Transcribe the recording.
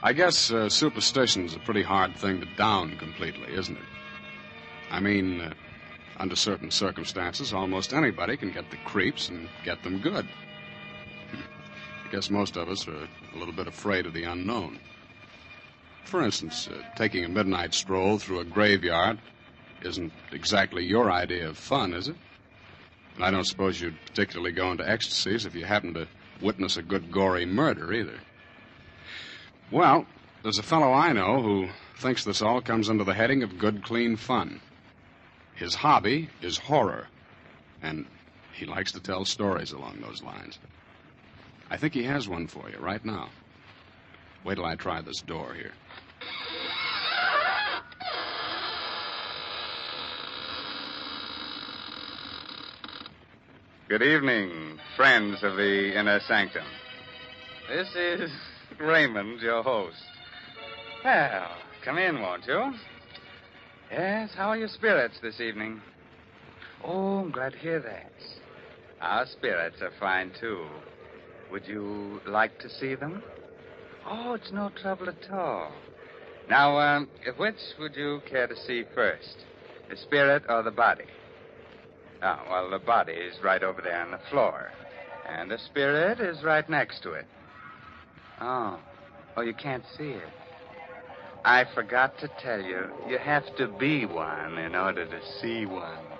I guess superstition's a pretty hard thing to down completely, isn't it? I mean, under certain circumstances, almost anybody can get the creeps and get them good. I guess most of us are a little bit afraid of the unknown. For instance, taking a midnight stroll through a graveyard isn't exactly your idea of fun, is it? And I don't suppose you'd particularly go into ecstasies if you happened to witness a good gory murder, either. Well, there's a fellow I know who thinks this all comes under the heading of good, clean fun. His hobby is horror, and he likes to tell stories along those lines. I think he has one for you right now. Wait till I try this door here. Good evening, friends of the Inner Sanctum. This is Raymond, your host. Well, come in, won't you? Yes, how are your spirits this evening? Oh, I'm glad to hear that. Our spirits are fine, too. Would you like to see them? Oh, it's no trouble at all. Now, which would you care to see first? The spirit or the body? Oh, well, the body is right over there on the floor. And the spirit is right next to it. Oh, you can't see it. I forgot to tell you, you have to be one in order to see one.